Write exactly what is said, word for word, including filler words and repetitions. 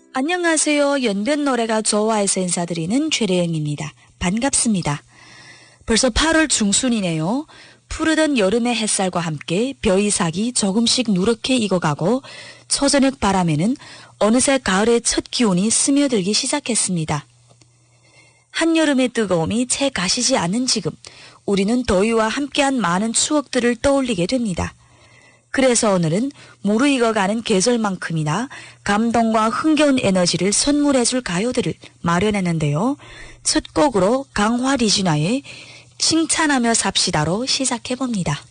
안녕하세요. 연변 노래가 좋아해서 인사드리는 최래영입니다. 반갑습니다. 벌써 팔월 중순이네요. 푸르던 여름의 햇살과 함께 벼이삭이 조금씩 누렇게 익어가고 초저녁 바람에는 어느새 가을의 첫 기온이 스며들기 시작했습니다. 한여름의 뜨거움이 채 가시지 않는 지금 우리는 더위와 함께한 많은 추억들을 떠올리게 됩니다. 그래서 오늘은 무르익어가는 계절만큼이나 감동과 흥겨운 에너지를 선물해줄 가요들을 마련했는데요. 첫 곡으로 강화 리지나의 칭찬하며 삽시다로 시작해봅니다.